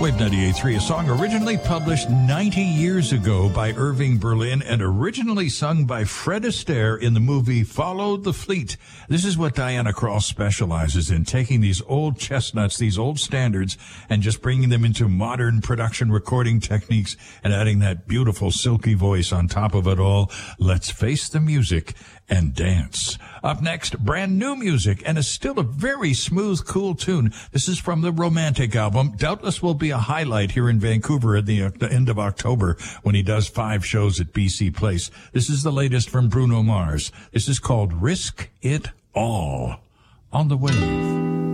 Shortwave 98.3, a song originally published 90 years ago by Irving Berlin and originally sung by Fred Astaire in the movie Follow the Fleet. This is what Diana Krall specializes in, taking these old chestnuts, these old standards, and just bringing them into modern production recording techniques and adding that beautiful silky voice on top of it all. Let's face the music and dance. Up next, brand new music and still a very smooth, cool tune. This is from the Romantic album. Doubtless will be a highlight here in Vancouver at the end of October when he does 5 shows at BC Place. This is the latest from Bruno Mars. This is called Risk It All on the Wave.